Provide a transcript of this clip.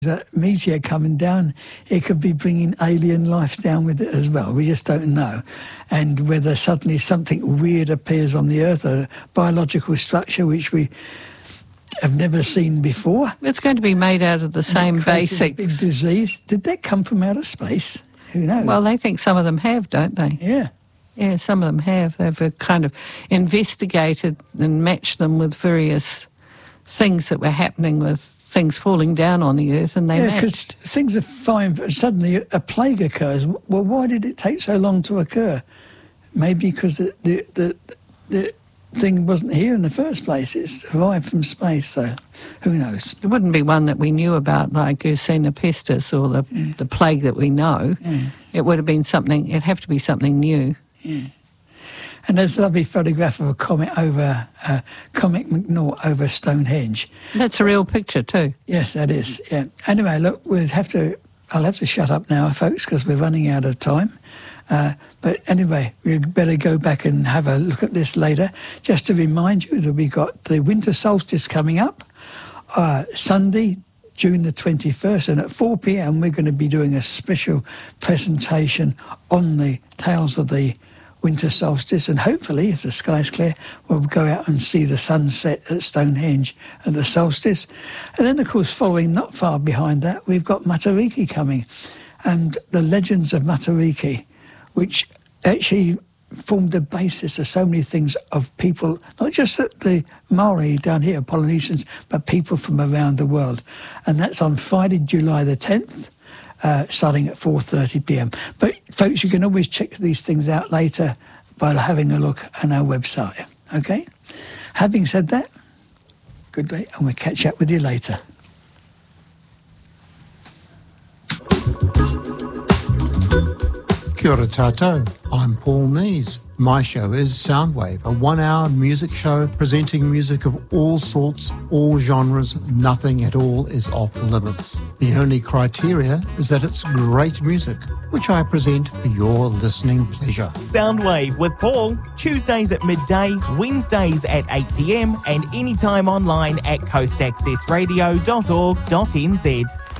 a meteor coming down, it could be bringing alien life down with it as well. We just don't know. And whether suddenly something weird appears on the Earth, a biological structure which we have never seen before. It's going to be made out of the same basics. Big disease. Did that come from outer space? Who knows? Well, they think some of them have, don't they? Yeah. Yeah, some of them have. They've kind of investigated and matched them with various things that were happening with things falling down on the Earth, and they matched. Yeah, because things are fine, but suddenly a plague occurs. Well, why did it take so long to occur? Maybe because the thing wasn't here in the first place. It's arrived from space, so who knows? It wouldn't be one that we knew about, like Yersinia pestis or the plague that we know. Yeah. It would have been something, it'd have to be something new. Yeah. And there's a lovely photograph of a comet McNaught over Stonehenge. That's a real picture too. Yes, that is. Yeah. Anyway, look, I'll have to shut up now, folks, because we're running out of time. But anyway, we'd better go back and have a look at this later. Just to remind you that we've got the winter solstice coming up, Sunday, June the 21st, and at 4 p.m. we're going to be doing a special presentation on the tales of the winter solstice, and hopefully, if the sky's clear, we'll go out and see the sunset at Stonehenge at the solstice. And then, of course, following not far behind that, we've got Matariki coming, and the legends of Matariki, which actually formed the basis of so many things of people, not just the Maori down here, Polynesians, but people from around the world. And that's on Friday, July the 10th, starting at 4:30 p.m. But, folks, you can always check these things out later by having a look on our website, okay? Having said that, good day, and we'll catch up with you later. Kia ora tātou, I'm Paul Nees. My show is Soundwave, a 1-hour music show presenting music of all sorts, all genres. Nothing at all is off limits. The only criteria is that it's great music, which I present for your listening pleasure. Soundwave with Paul, Tuesdays at midday, Wednesdays at 8 p.m, and anytime online at coastaccessradio.org.nz.